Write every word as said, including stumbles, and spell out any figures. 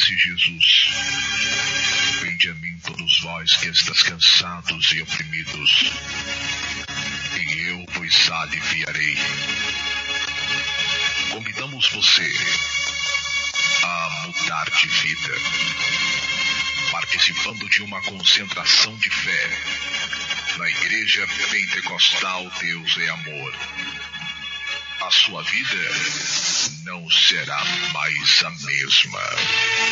disse Jesus: vinde a mim todos vós que estáis cansados e oprimidos, e eu vos aliviarei. Convidamos você a mudar de vida, participando de uma concentração de fé na Igreja Pentecostal Deus é Amor. A sua vida não será mais a mesma.